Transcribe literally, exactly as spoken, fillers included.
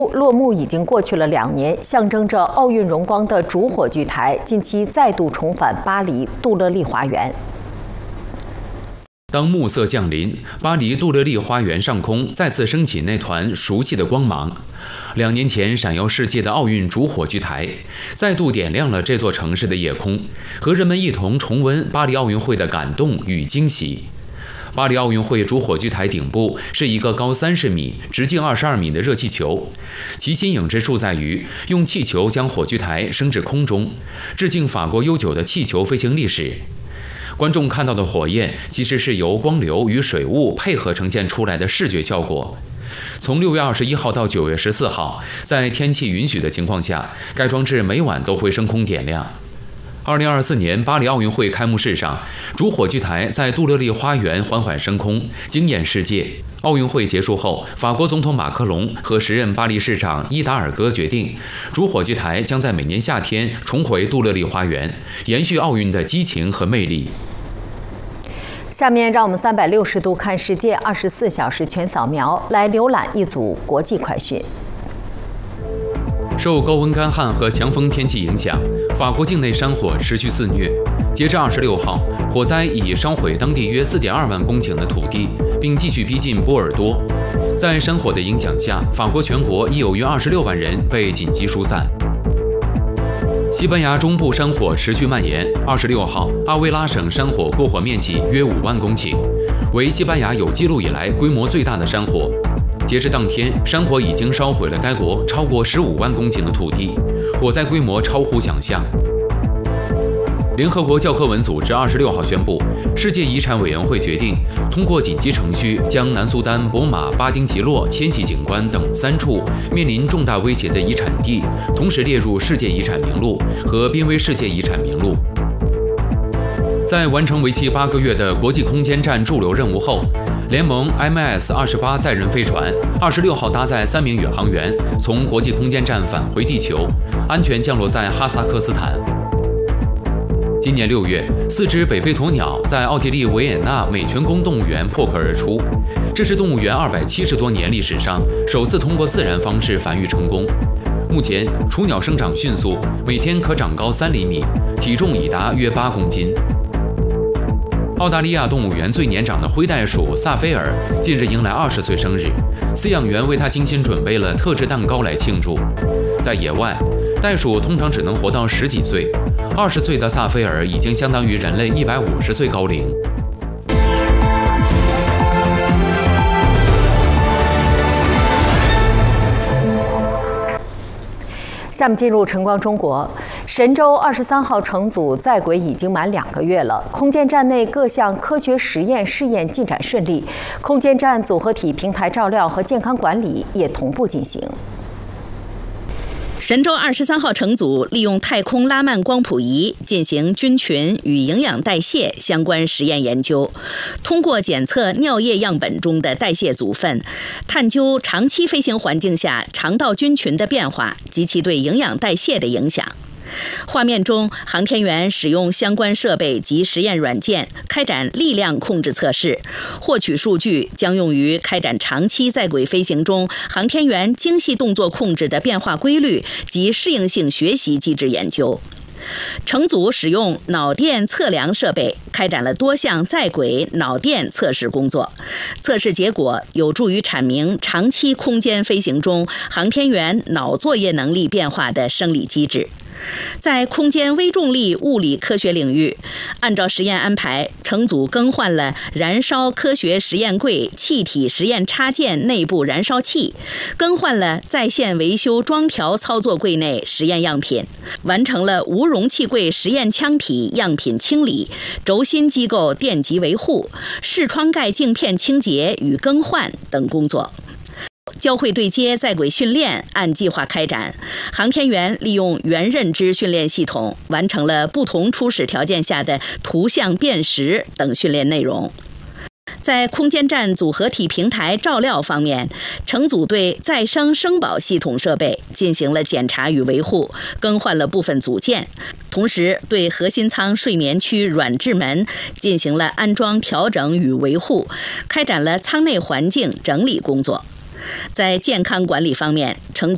落幕已经过去了两年，象征着奥运荣光的主火炬台近期再度重返巴黎杜乐丽花园。 当暮色降临，巴黎杜乐丽花园上空再次升起那团熟悉的光芒。两年前闪耀世界的奥运主火炬台，再度点亮了这座城市的夜空，和人们一同重温巴黎奥运会的感动与惊喜。巴黎奥运会主火炬台顶部是一个高三十米、直径二十二米的热气球，其新颖之处在于用气球将火炬台升至空中，致敬法国悠久的气球飞行历史。观众看到的火焰其实是由光流与水雾配合呈现出来的视觉效果。从六月二十一号到九月十四号，在天气允许的情况下，该装置每晚都会升空点亮。二零二四年巴黎奥运会开幕式上，主火炬台在杜乐丽花园缓缓升空，惊艳世界。奥运会结束后，法国总统马克龙和时任巴黎市长伊达尔戈决定，主火炬台将在每年夏天重回杜乐丽花园，延续奥运的激情和魅力。 下面让我们三百六十度看世界，二十四小时全扫描，来浏览一组国际快讯。 受高温干旱和强风天气影响，法国境内山火持续肆虐。截至二十六号，火灾已烧毁当地约 四点二万公顷的土地，并继续逼近波尔多。在山火的影响下，法国全国已有约二十六万人被紧急疏散。西班牙中部山火持续蔓延。二十六号，阿威拉省山火过火面积约五万公顷，为西班牙有记录以来规模最大的山火。截至当天，山火已经烧毁了该国超过十五万公顷的土地，火灾规模超乎想象。联合国教科文组织二十六号宣布，世界遗产委员会决定通过紧急程序，将南苏丹博马巴丁吉洛迁徙景观等三处面临重大威胁的遗产地，同时列入世界遗产名录和濒危世界遗产名录。在完成为期八个月的国际空间站驻留任务后，联盟 M S 二十八载人飞船二十六号搭载三名宇航员从国际空间站返回地球，安全降落在哈萨克斯坦。今年六月，四只北非鸵鸟在奥地利维也纳美泉宫动物园破壳而出，这是动物园二百七十多年历史上首次通过自然方式繁育成功。目前，雏鸟生长迅速，每天可长高三厘米，体重已达约八公斤。澳大利亚动物园最年长的灰袋鼠萨菲尔近日迎来二十岁生日，饲养员为它精心准备了特制蛋糕来庆祝。在野外，袋鼠通常只能活到十几岁，二十岁的萨菲尔已经相当于人类一百五十岁高龄。 下面进入晨光中国。神舟二十三号乘组在轨已经满两个月了，空间站内各项科学实验试验进展顺利，空间站组合体平台照料和健康管理也同步进行。 神舟二十三号乘组利用太空拉曼光谱仪进行菌群与营养代谢相关实验研究，通过检测尿液样本中的代谢组分，探究长期飞行环境下肠道菌群的变化及其对营养代谢的影响。画面中，航天员使用相关设备及实验软件开展力量控制测试，获取数据将用于开展长期在轨飞行中航天员精细动作控制的变化规律及适应性学习机制研究。乘组使用脑电测量设备开展了多项在轨脑电测试工作，测试结果有助于阐明长期空间飞行中航天员脑作业能力变化的生理机制。在空间微重力物理科学领域，按照实验安排，乘组更换了燃烧科学实验柜气体实验插件内部燃烧器，更换了在线维修装调操作柜内实验样品，完成了无容器柜实验腔体样品清理、轴心机构电极维护、视窗盖镜片清洁与更换等工作。交会对接在轨训练按计划开展，航天员利用元认知训练系统完成了不同初始条件下的图像辨识等训练内容。在空间站组合体平台照料方面，乘组对再生生保系统设备进行了检查与维护，更换了部分组件，同时对核心舱睡眠区软质门进行了安装调整与维护，开展了舱内环境整理工作。在健康管理方面，乘组